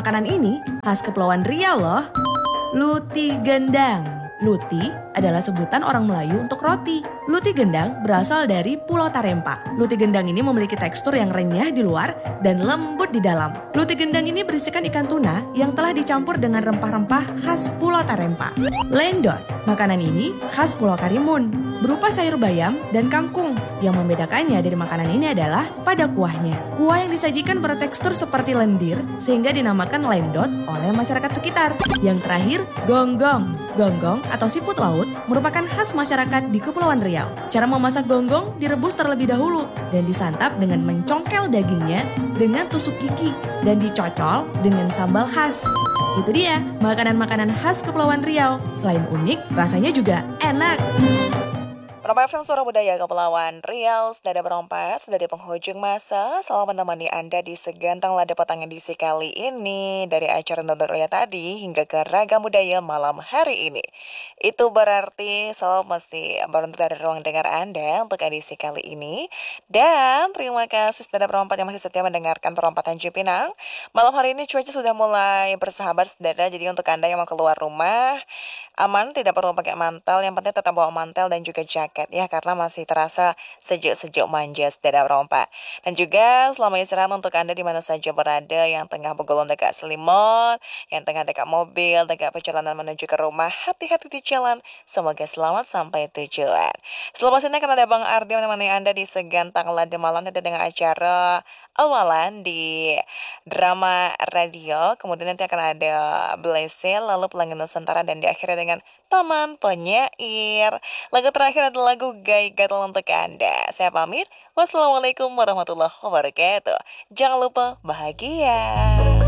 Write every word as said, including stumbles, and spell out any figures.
Makanan ini khas Kepulauan Riau loh. Luti gendang. Luti adalah sebutan orang Melayu untuk roti. Luti gendang berasal dari Pulau Tarempa. Luti gendang ini memiliki tekstur yang renyah di luar dan lembut di dalam. Luti gendang ini berisikan ikan tuna yang telah dicampur dengan rempah-rempah khas Pulau Tarempa. Lendot, makanan ini khas Pulau Karimun, berupa sayur bayam dan kangkung. Yang membedakannya dari makanan ini adalah pada kuahnya. Kuah yang disajikan bertekstur seperti lendir sehingga dinamakan lendot oleh masyarakat sekitar. Yang terakhir, gonggong. Gonggong atau siput laut merupakan khas masyarakat di Kepulauan Riau. Cara memasak gonggong direbus terlebih dahulu dan disantap dengan mencongkel dagingnya dengan tusuk gigi dan dicocol dengan sambal khas. Itu dia makanan-makanan khas Kepulauan Riau. Selain unik, rasanya juga enak. Perompak F M Suara Budaya Kepulauan Riau sudah ada berompat, sudah di penghujung masa. Selalu menemani Anda di segantang lada petang edisi kali ini. Dari acara Nondoria tadi hingga ke Ragam Budaya malam hari ini. Itu berarti selalu mesti beruntung dari ruang dengar Anda untuk edisi kali ini. Dan terima kasih sudah ada perompak yang masih setia mendengarkan perompatan Cipinang. Malam hari ini cuaca sudah mulai bersahabat, saudara. Jadi untuk Anda yang mau keluar rumah, aman, tidak perlu pakai mantel. Yang penting tetap bawa mantel dan juga jaket ya, karena masih terasa sejuk-sejuk manja saudara perompak. Dan juga selama istirahat untuk Anda di mana saja berada, yang tengah bergolong dekat selimut, yang tengah dekat mobil, dekat perjalanan menuju ke rumah, hati-hati di jalan. Semoga selamat sampai tujuan. Selepas ini akan ada Bang Ardi menemani Anda di segantang lada malam nanti dengan acara awalan di drama radio. Kemudian nanti akan ada Blessel, lalu Pelangi Nusantara, dan diakhiri dengan Taman Penyair. Lagu terakhir adalah lagu Gai Gatal untuk Anda. Saya pamit. Wassalamualaikum warahmatullahi wabarakatuh. Jangan lupa bahagia.